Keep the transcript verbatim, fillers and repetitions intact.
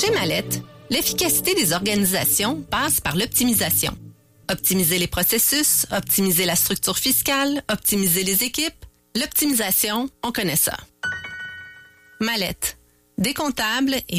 Chez Mallette, l'efficacité des organisations passe par l'optimisation. Optimiser les processus, optimiser la structure fiscale, optimiser les équipes. L'optimisation, on connaît ça. Mallette, des comptables et